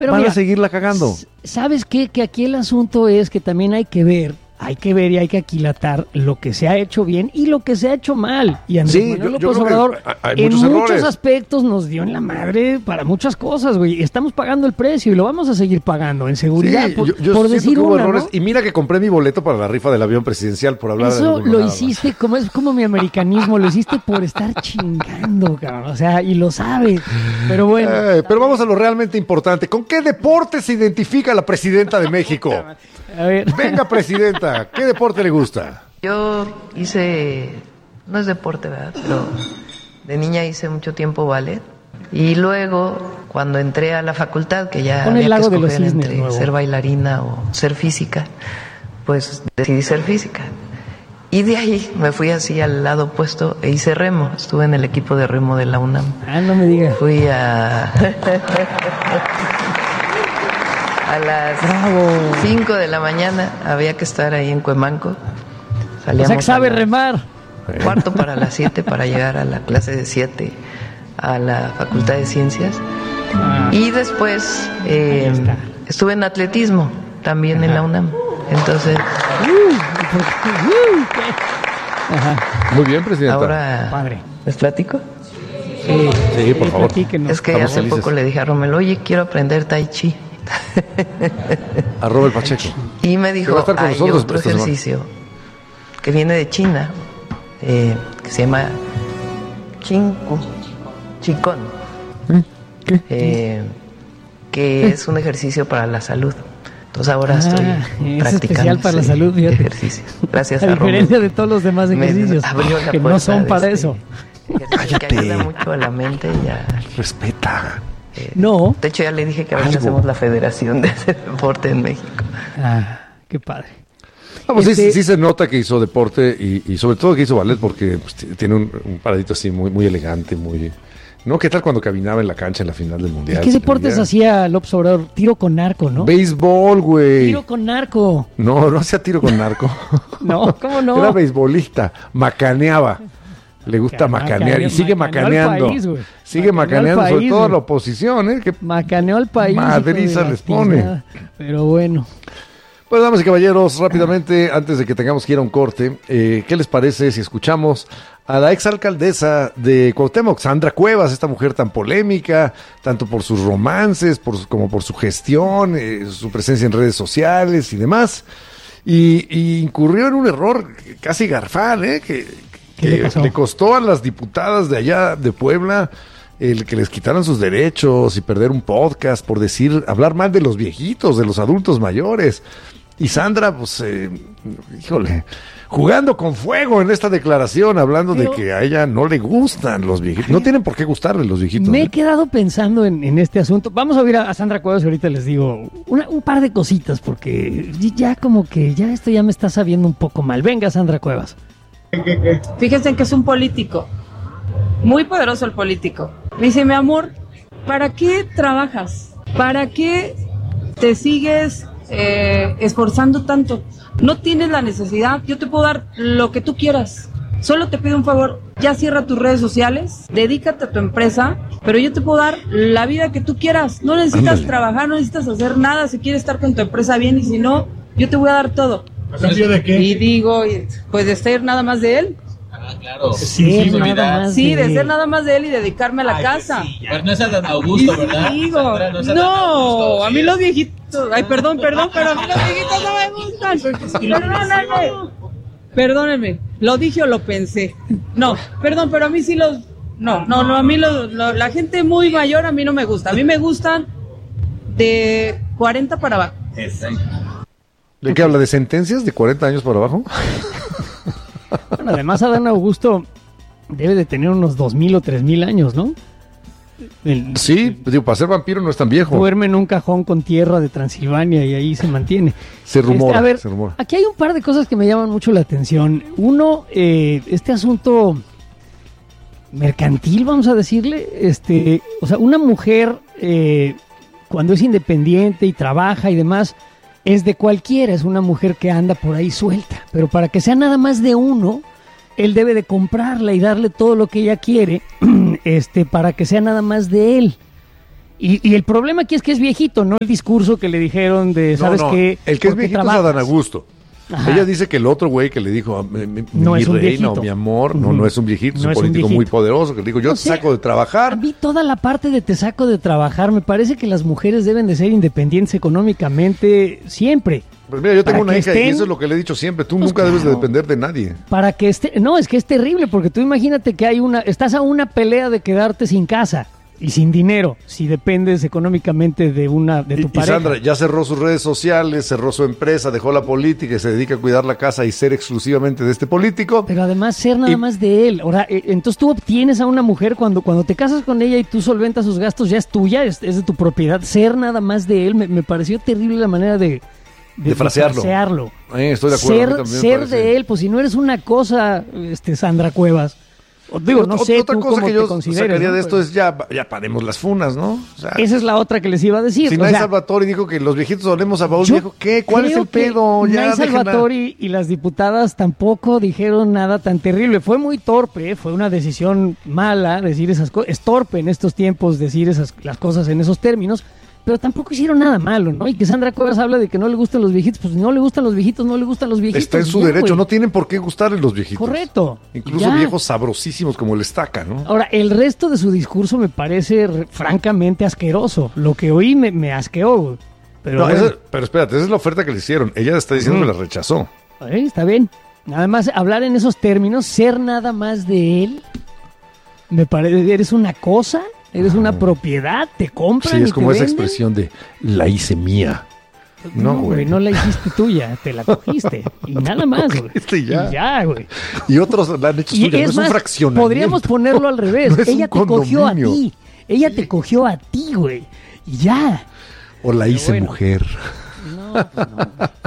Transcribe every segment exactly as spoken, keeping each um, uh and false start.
Pero van mira, a seguirla cagando. ¿Sabes qué? Que aquí el asunto es que también hay que ver, hay que ver y hay que aquilatar lo que se ha hecho bien y lo que se ha hecho mal. Y Andrés Sí, Manuel yo- yo López creo Obrador que hay en muchos muchos errores. aspectos nos dio en la madre para muchas cosas, güey. Estamos pagando el precio y lo vamos a seguir pagando en seguridad, Sí, por, yo, yo por siento decir que hubo una, errores. ¿no? Y mira que compré mi boleto para la rifa del avión presidencial por hablar de Eso algo, lo nada más. hiciste, como es como mi americanismo, lo hiciste por estar chingando, cabrón. O sea, y lo sabes. Pero bueno. Eh, pero vamos a lo realmente importante. ¿Con qué deporte se identifica la presidenta de México? A ver. Venga, presidenta, ¿qué deporte le gusta? Yo hice, no es deporte, ¿verdad? Pero de niña hice mucho tiempo ballet. Y luego, cuando entré a la facultad, que ya Pon el había que lago de los escoger cisnes entre nuevo. ser bailarina o ser física, pues decidí ser física. Y de ahí me fui así al lado opuesto e hice remo. Estuve en el equipo de remo de la UNAM. Ah, no me digas. Fui a... A las cinco de la mañana había que estar ahí en Cuemanco. O Salíamos sea que sabe a las remar. cuarto para las siete para llegar a la clase de siete a la Facultad de Ciencias. Ah, Y después eh, Ahí está. estuve en atletismo también en Ajá. la UNAM. Entonces, Ajá, Muy bien, presidenta. ahora padre. les platico. Sí, Sí, por favor. platíquenos. Es que Estamos hace felices. poco le dije a Romelo, oye, quiero aprender Tai Chi. Arroba el Pacheco. Y me Que dijo, va a estar con hay nosotros otro esta semana". ejercicio que viene de China, eh, que se llama Chinku, Chikon, ¿Qué? eh, que es un ejercicio para la salud. Entonces ahora Ah, estoy es practicando especial para la ese salud, fíjate. ejercicio. Gracias A a diferencia Romero. de todos los demás Me ejercicios abrió la que no puerta son de para este eso. ejercicio que Cállate. ayuda mucho a la mente y a... Respeta. eh, No. De hecho, ya le dije que a ver si Algo. hacemos la federación de ese deporte en México. Ah, qué padre. Vamos, sí, Este- sí se nota que hizo deporte y, y sobre todo que hizo ballet porque pues, t- tiene un, un paradito así muy, muy elegante, muy... ¿No? ¿Qué tal cuando caminaba en la cancha en la final del ¿Y Mundial? qué Se deportes veía- hacía López Obrador? Tiro con narco, ¿no? Béisbol, güey. Tiro con narco. No, no hacía tiro con narco. No, ¿cómo no? Era beisbolista, macaneaba. Le gusta Macaneó- macanear y sigue macaneó al macaneando. país, güey. sigue Macaneó al macaneando, sobre país, todo a güey. la oposición, ¿eh? Que Macaneó al país. Madriza hijo de la les pone. tiznada. Pero bueno. Pues, damas y caballeros, rápidamente, antes de que tengamos que ir a un corte, eh, ¿qué les parece si escuchamos a la exalcaldesa de Cuauhtémoc, Sandra Cuevas, esta mujer tan polémica, tanto por sus romances por su- como por su gestión, eh, su presencia en redes sociales y demás? Y, y incurrió en un error casi garfal, ¿eh? Que, ¿Qué le que pasó? le costó a las diputadas de allá de Puebla el que les quitaran sus derechos y perder un podcast por decir, hablar mal de los viejitos, de los adultos mayores. Y Sandra, pues, eh, híjole, jugando con fuego en esta declaración, hablando Pero- de que a ella no le gustan los viejitos. No tienen por qué gustarle los viejitos. Me he ¿eh? quedado pensando en, en este asunto. Vamos a oír a, a Sandra Cuevas y ahorita les digo una- un par de cositas porque ya como que ya esto ya me está sabiendo un poco mal. Venga, Sandra Cuevas. Fíjense en que es un político, muy poderoso el político. Me dice, mi amor, ¿para qué trabajas? ¿Para qué te sigues eh, esforzando tanto? No tienes la necesidad, yo te puedo dar lo que tú quieras. Solo te pido un favor, ya cierra tus redes sociales, dedícate a tu empresa, pero yo te puedo dar la vida que tú quieras. No necesitas Ándale. trabajar, no necesitas hacer nada si quieres estar con tu empresa bien y si no, yo te voy a dar todo. ¿A cambio de qué? Y digo, pues de ser nada más de él. Ah, claro. Sí, nada más Sí, de de- ser nada más de él y dedicarme a la Ay, casa. pues sí, ya. Pero no es Adán Augusto, ¿verdad? Digo, Sandra, es Adán no, Augusto, a sí. mí los viejitos, ay, perdón, perdón, pero a mí los viejitos no me gustan. Perdónenme, perdónenme, lo dije o lo pensé. No, perdón, pero a mí sí los, no, no, no, a mí los, lo- la gente muy mayor a mí no me gusta. A mí me gustan de cuarenta para abajo. Exacto. ¿De qué habla? ¿De sentencias de cuarenta años para abajo? Bueno, además Adán Augusto debe de tener unos dos mil o tres mil años, ¿no? El- Sí, digo, para ser vampiro no es tan viejo. Duerme en un cajón con tierra de Transilvania y ahí se mantiene. Se rumora, Este, a ver, se rumora. aquí hay un par de cosas que me llaman mucho la atención. Uno, eh, este asunto mercantil, vamos a decirle, este, o sea, una mujer eh, cuando es independiente y trabaja y demás, es de cualquiera, es una mujer que anda por ahí suelta, pero para que sea nada más de uno, él debe de comprarla y darle todo lo que ella quiere, este, para que sea nada más de él. Y, y el problema aquí es que es viejito, no el discurso que le dijeron de, ¿sabes no, no, qué? el que es ¿Por qué viejito es trabajas? Adán Augusto. Ajá. Ella dice que el otro güey que le dijo, mi, mi- No mi es un reina viejito. o mi amor, no, Ujú. no es un viejito, es No un es un político viejito. muy poderoso, que le dijo, yo No te sé, saco de A trabajar. mí toda la parte de te saco de trabajar, me parece que las mujeres deben de ser independientes económicamente siempre. Pues mira, yo tengo Para una que hija y estén- eso es lo que le he dicho siempre, tú Pues nunca debes de claro. depender de nadie. Para que esté, no, es que es terrible porque tú imagínate que hay una, estás a una pelea de quedarte sin casa y sin dinero si dependes económicamente de una de Y, tu y pareja. Sandra ya cerró sus redes sociales, cerró su empresa, dejó la política y se dedica a cuidar la casa y ser exclusivamente de este político. Pero además ser nada Y- más de él. Ahora, eh, entonces tú obtienes a una mujer cuando, cuando te casas con ella y tú solventas sus gastos, ya es tuya, es, es de tu propiedad. Ser nada más de él, me, me pareció terrible la manera de, De frasearlo. frasearlo. Eh, estoy de acuerdo. a mí Ser, también me ser parece. de él, pues si no eres una cosa, este Sandra Cuevas. O digo, no Ot- sé otra tú cosa cómo que te yo consideres, sacaría ¿no? de esto Pero es ya, ya paremos las funas, ¿no? O sea, esa es la otra que les iba a decir. si o Nay sea, Salvatori dijo que los viejitos olemos a baúl yo viejo, ¿qué? ¿Cuál es creo el pedo? que Ya, Nay déjenla. Salvatori y las diputadas tampoco dijeron nada tan terrible. Fue muy torpe, ¿eh? Fue una decisión mala decir esas cosas. Es torpe en estos tiempos decir esas las cosas en esos términos, pero tampoco hicieron nada malo, ¿no? Y que Sandra Cuevas habla de que no le gustan los viejitos, pues no le gustan los viejitos, no le gustan los viejitos. Está en su ya, derecho, güey. no tienen por qué gustarle los viejitos. Correcto. Incluso Ya. viejos sabrosísimos como el Estaca, ¿no? Ahora, el resto de su discurso me parece re- francamente asqueroso. Lo que oí me, me asqueó, güey. Pero No, bueno. esa- pero espérate, esa es la oferta que le hicieron. Ella está diciendo Ujú. que la rechazó. Eh, está bien. Nada más hablar en esos términos, ser nada más de él, me parece, eres una cosa, eres una propiedad, te compran. Sí, es y como te esa venden. expresión de la hice mía. No, No, güey, güey. no la hiciste tuya, te la cogiste. Y nada más, güey. cogiste y ya. Y ya, güey. Y otros la han hecho Y suya, no es es un más, fraccionamiento. podríamos ponerlo al revés. No es Ella un te cogió a condominio. ti. Ella te cogió a ti, güey. Y ya. O la hice bueno. mujer. No, pues no.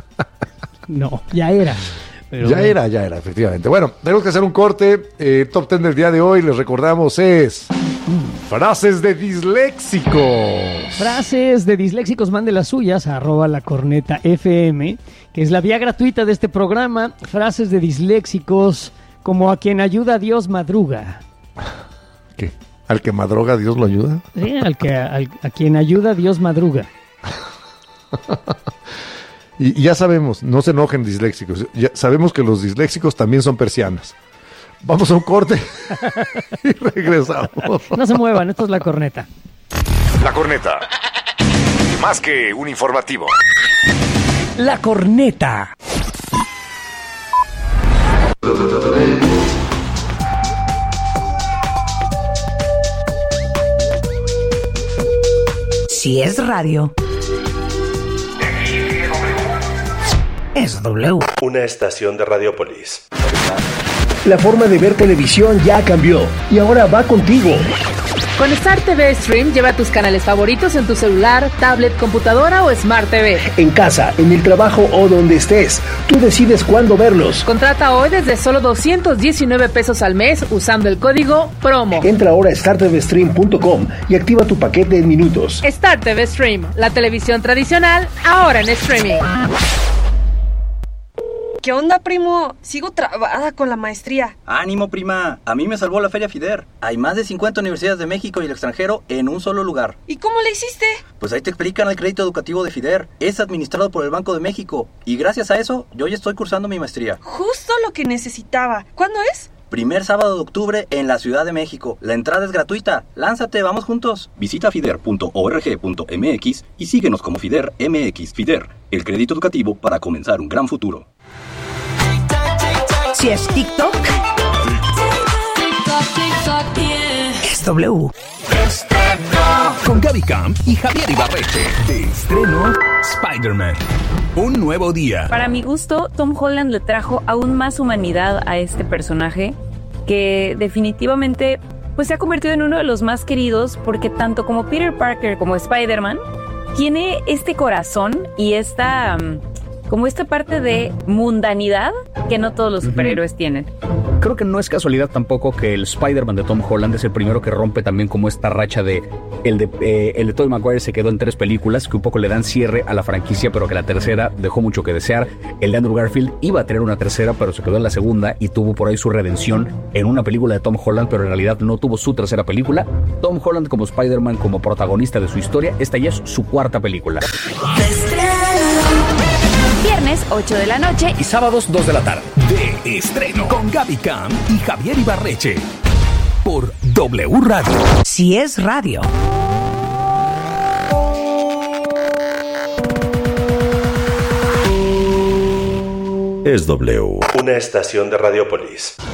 No, ya era. Pero ya bueno. era, ya era, efectivamente. Bueno, tenemos que hacer un corte. Eh, top ten del día de hoy, les recordamos, es frases de disléxicos. Frases de disléxicos, mande las suyas a arroba la corneta F M, que es la vía gratuita de este programa. Frases de disléxicos como a quien ayuda a Dios madruga. ¿Qué? ¿Al que madroga Dios lo ayuda? Sí, al que, al- a quien ayuda Dios madruga. Y, y ya sabemos, no se enojen disléxicos. Ya sabemos que los disléxicos también son persianas. Vamos a un corte y regresamos. No se muevan, esto es la corneta. La corneta. Más que un informativo. La corneta. Si es radio, es W. Una estación de Radiopolis. La forma de ver televisión ya cambió y ahora va contigo. Con Star T V Stream lleva tus canales favoritos en tu celular, tablet, computadora o Smart T V. En casa, en el trabajo o donde estés, tú decides cuándo verlos. Contrata hoy desde solo doscientos diecinueve pesos al mes usando el código PROMO. Entra ahora a star t v stream punto com y activa tu paquete en minutos. Star T V Stream, la televisión tradicional, ahora en streaming. ¿Qué onda, primo? Sigo trabada con la maestría. Ánimo, prima. A mí me salvó la Feria FIDER. Hay más de cincuenta universidades de México y el extranjero en un solo lugar. ¿Y cómo le hiciste? Pues ahí te explican el crédito educativo de FIDER. Es administrado por el Banco de México. Y gracias a eso, yo ya estoy cursando mi maestría. Justo lo que necesitaba. ¿Cuándo es? Primer sábado de octubre en la Ciudad de México. La entrada es gratuita. Lánzate, vamos juntos. Visita fider punto org punto m x y síguenos como FIDER M X. FIDER, el crédito educativo para comenzar un gran futuro. Si es TikTok, es W. Con Gaby Camp y Javier Ibarreche. De estreno, Spider-Man. Un nuevo día. Para mi gusto, Tom Holland le trajo aún más humanidad a este personaje, que definitivamente pues, se ha convertido en uno de los más queridos, porque tanto como Peter Parker como Spider-Man, tiene este corazón y esta, como esta parte de mundanidad que no todos los superhéroes uh-huh. tienen. Creo que no es casualidad tampoco que el Spider-Man de Tom Holland es el primero que rompe también como esta racha de el de, eh, el de Tobey Maguire se quedó en tres películas que un poco le dan cierre a la franquicia, pero que la tercera dejó mucho que desear. El de Andrew Garfield iba a tener una tercera, pero se quedó en la segunda y tuvo por ahí su redención en una película de Tom Holland, pero en realidad no tuvo su tercera película. Tom Holland como Spider-Man, como protagonista de su historia, esta ya es su cuarta película. Viernes, ocho de la noche. Y sábados, dos de la tarde. De estreno. Con Gaby Cam y Javier Ibarreche. Por W Radio. Si es radio. Es W. Una estación de Radiopolis.